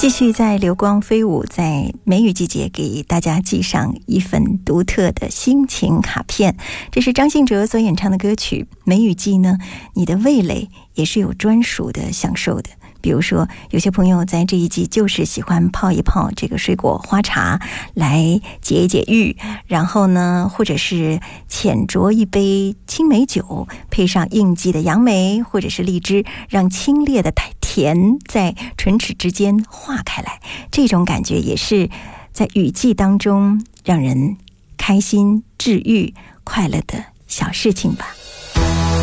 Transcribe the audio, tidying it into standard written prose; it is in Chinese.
继续在流光飞舞，在梅雨季节给大家寄上一份独特的心情卡片。这是张信哲所演唱的歌曲。梅雨季呢，你的味蕾也是有专属的享受的。比如说有些朋友在这一季就是喜欢泡一泡这个水果花茶来解一解郁，然后呢或者是浅酌一杯青梅酒，配上应季的杨梅或者是荔枝，让清冽的甜在唇齿之间化开来，这种感觉也是在雨季当中让人开心治愈快乐的小事情吧。